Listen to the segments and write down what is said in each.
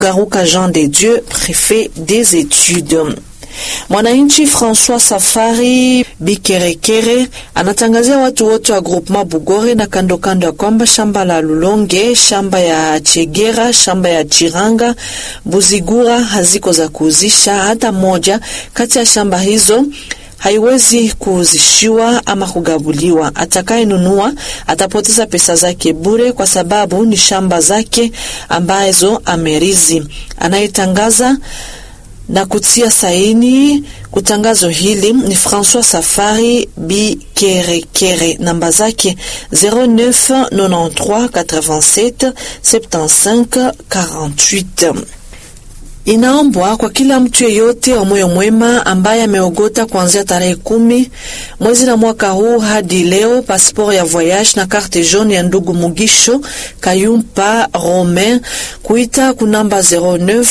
Garuka Jean de Dieu, préfet des études. Mwananchi François Safari Bikerekere anatangazia watu wote wa groupement Bugore na kando kando ya kwamba shamba la Lulonge, shamba ya Chegera, shamba ya Chiranga, Buzigura haziko za kuuzisha. Hata moja kati ya shamba hizo haiwezi kuuzishiwa ama kugabuliwa. Atakayenunua atapoteza pesa zake bure kwa sababu ni shamba zake ambazo amerizi. Anayetangaza na kutia saini kutangazo hili ni François Safari Bikerekere. Namba zake 09 93 87 75 48. Inaombwa kwa kila mtu yeyote wa moyo mwema ambaye ameogota kuanzia tarehe 10 mwezi na mwaka huu hadi leo passport ya voyage na carte jaune ya ndugu Mugisho Kayumpa Romain kuita kunamba 09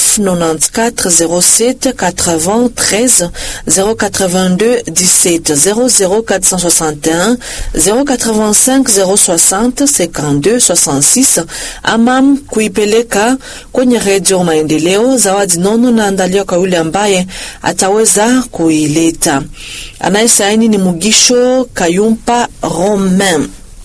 94 07 80 13 082 17 00 461 085 060 52 66 ama kuipeleka kwenye Radio Maendeleo. Zawadi nono na andaliwa kwa yule ambaye ataweza kuileta. Anayesaini ni Mugisho Kayumpa Romain.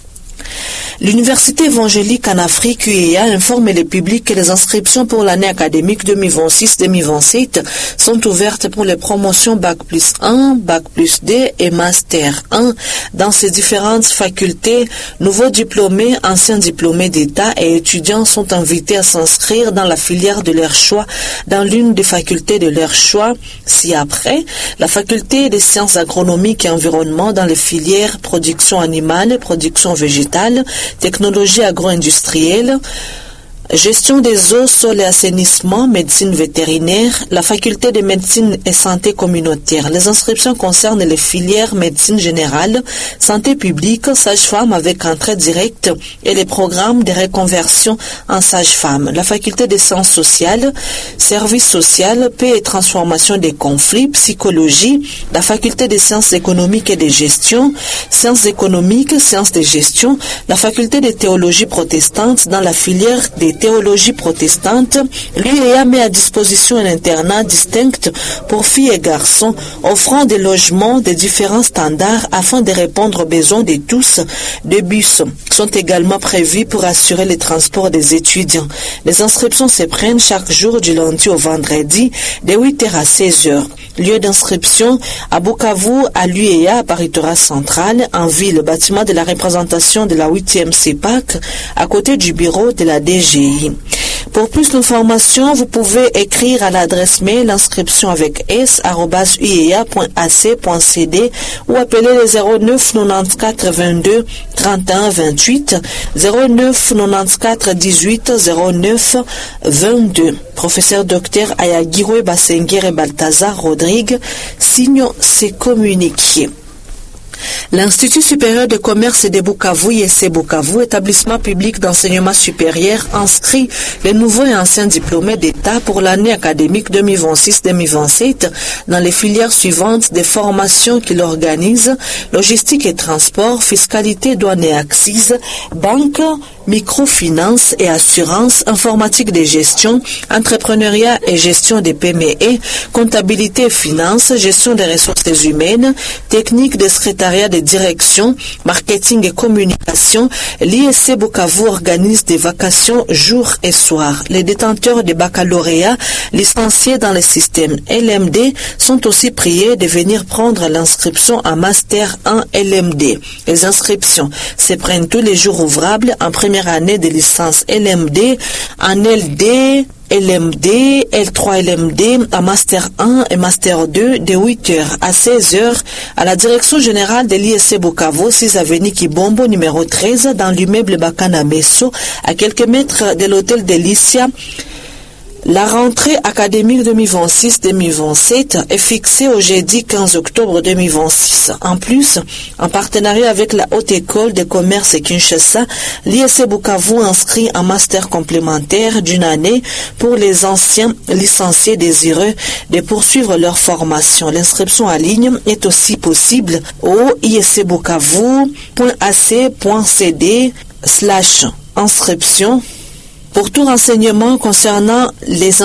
L'Université évangélique en Afrique UEA informe le public que les inscriptions pour l'année académique 2026-2027 sont ouvertes pour les promotions Bac plus 1, Bac plus 2 et Master 1 dans ces différentes facultés. Nouveaux diplômés, anciens diplômés d'État et étudiants sont invités à s'inscrire dans la filière de leur choix dans l'une des facultés de leur choix. Si après, la faculté des sciences agronomiques et environnement dans les filières production animale, production végétale, technologie agro-industrielle, gestion des eaux, sol et assainissement, médecine vétérinaire, la faculté de médecine et santé communautaire. Les inscriptions concernent les filières médecine générale, santé publique, sage-femme avec entrée directe et les programmes de reconversion en sage-femme. La faculté des sciences sociales, services sociaux, paix et transformation des conflits, psychologie, la faculté des sciences économiques et de gestion, sciences économiques, sciences de gestion, la faculté de théologie protestante dans la filière des théologie protestante. L'UEA met à disposition un internat distinct pour filles et garçons, offrant des logements de différents standards afin de répondre aux besoins de tous. Des bus sont également prévus pour assurer le transport des étudiants. Les inscriptions se prennent chaque jour du lundi au vendredi de 8h à 16h. Lieu d'inscription à Bukavu, à l'UEA, à Paritora Centrale, en ville, bâtiment de la représentation de la 8e CEPAC, à côté du bureau de la DGI. Pour plus d'informations, vous pouvez écrire à l'adresse mail inscription avec s@uea.ac.cd ou appeler le 09 94 22 31 28 09 94 18 09 22. Professeur Dr Ayagirwe Basengere Balthazar Rodrigue signe ces communiqués. L'Institut supérieur de commerce de Bukavu, IEC Bukavu, établissement public d'enseignement supérieur, inscrit les nouveaux et anciens diplômés d'État pour l'année académique 2026-2027 dans les filières suivantes des formations qu'il organise: logistique et transport, fiscalité, douane et accises, banque, microfinance et assurance, informatique de gestion, entrepreneuriat et gestion des PME, comptabilité et finance, gestion des ressources humaines, technique de secrétariat de direction, marketing et communication. L'IEC Bukavu organise des vacations jour et soir. Les détenteurs de baccalauréat licenciés dans le système LMD sont aussi priés de venir prendre l'inscription à Master 1 LMD. Les inscriptions se prennent tous les jours ouvrables en première année de licence LMD, en LD, LMD, L3 LMD, à Master 1 et Master 2 de 8h à 16h à la direction générale de l'IEC Bukavu, 6 avenue Kibombo, numéro 13, dans l'immeuble Bakana Messo, à quelques mètres de l'hôtel Delicia. La rentrée académique 2026-2027 est fixée au jeudi 15 octobre 2026. En plus, en partenariat avec la Haute École de Commerce Kinshasa, l'IEC Bukavu inscrit un master complémentaire d'une année pour les anciens licenciés désireux de poursuivre leur formation. L'inscription en ligne est aussi possible au iecbukavu.ac.cd/inscription Pour tout renseignement concernant les